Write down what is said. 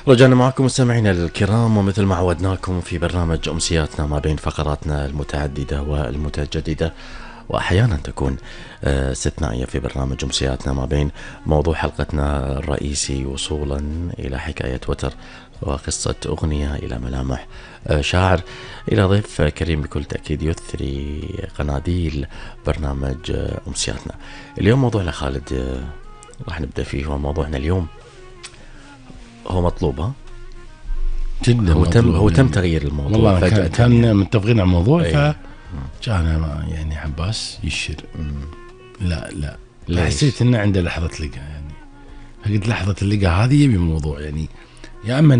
رجعنا معكم مستمعينا الكرام، ومثل ما عودناكم في برنامج أمسياتنا ما بين فقراتنا المتعددة والمتجددة وأحيانا تكون استثنائية في برنامج أمسياتنا ما بين، موضوع حلقتنا الرئيسي وصولا إلى حكاية وتر وقصة أغنية إلى ملامح شاعر، إلى ضيف كريم بكل تأكيد يثري قناديل برنامج أمسياتنا. اليوم موضوعنا خالد راح نبدأ فيه، وموضوعنا اليوم هو مطلوب. ها جدا هو تم تغيير الموضوع والله فجأة، كان متفقين على الموضوع أيه. فجانا يعني عباس يشر لا ليش؟ حسيت انه عنده لحظة لقى، يعني فقلت لحظة اللقى هذه يبي موضوع، يعني يا اما